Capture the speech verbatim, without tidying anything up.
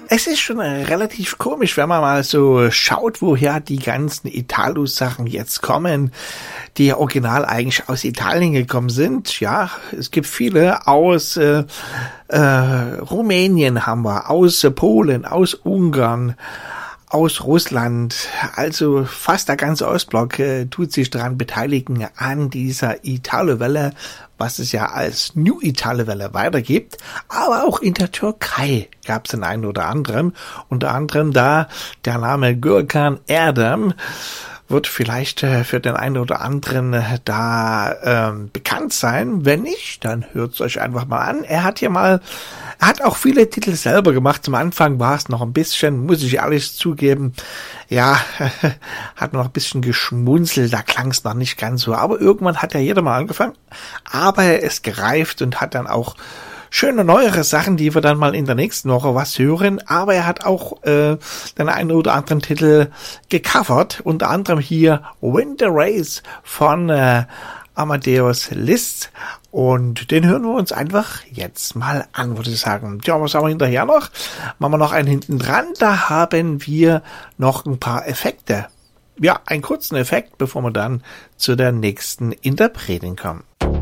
Es ist schon relativ komisch, wenn man mal so schaut, woher die ganzen Italo-Sachen jetzt kommen, die ja original eigentlich aus Italien gekommen sind. Ja, es gibt viele aus äh, äh, Rumänien haben wir, aus äh, Polen, aus Ungarn, aus Russland, also fast der ganze Ostblock äh, tut sich daran beteiligen an dieser Italo-Welle, was es ja als New Italo-Welle weitergibt. Aber auch in der Türkei gab es den einen oder anderen, unter anderem da der Name Gürkan Erdem, wird vielleicht äh, für den einen oder anderen äh, da ähm, bekannt sein. Wenn nicht, dann hört's euch einfach mal an. Er hat hier mal, er hat auch viele Titel selber gemacht. Zum Anfang war es noch ein bisschen, muss ich ehrlich zugeben, ja, hat noch ein bisschen geschmunzelt, da klang es noch nicht ganz so. Aber irgendwann hat ja jeder mal angefangen. Aber er ist gereift und hat dann auch schöne neuere Sachen, die wir dann mal in der nächsten Woche was hören. Aber er hat auch äh, den einen oder anderen Titel gecovert. Unter anderem hier Winter Race von äh, Amadeus Liszt. Und den hören wir uns einfach jetzt mal an, würde ich sagen. Ja, was haben wir hinterher noch? Machen wir noch einen hinten dran. Da haben wir noch ein paar Effekte. Ja, einen kurzen Effekt, bevor wir dann zu der nächsten Interpretin kommen.